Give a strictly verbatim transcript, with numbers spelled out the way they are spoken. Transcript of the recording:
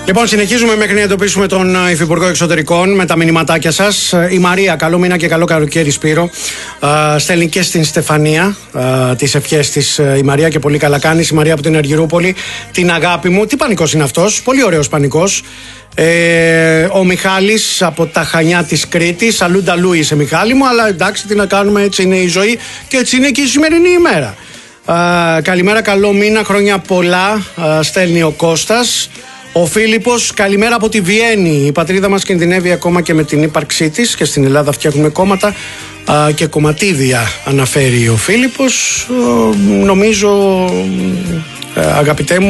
Λοιπόν, συνεχίζουμε μέχρι να εντοπίσουμε τον Υφυπουργό Εξωτερικών με τα μηνυματάκια σας. Η Μαρία, καλό μήνα και καλό καλοκαίρι, Σπύρο. Στέλνει και στην Στεφανία τις ευχές της η Μαρία και πολύ καλά κάνει. Η Μαρία από την Αργυρούπολη, την αγάπη μου. Τι πανικός είναι αυτός, πολύ ωραίος πανικός. Ε, ο Μιχάλης από τα Χανιά της Κρήτης. Αλούντα λούι είσαι, Μιχάλη μου, αλλά εντάξει, τι να κάνουμε, έτσι είναι η ζωή και έτσι είναι και η σημερινή ημέρα. Α, καλημέρα, καλό μήνα, χρόνια πολλά, α, στέλνει ο Κώστας. Ο Φίλιππος, καλημέρα από τη Βιέννη. Η πατρίδα μας κινδυνεύει ακόμα και με την ύπαρξή της και στην Ελλάδα φτιάχνουμε κόμματα α, και κομματίδια, αναφέρει ο Φίλιππος. Ο, νομίζω, α, αγαπητέ μου,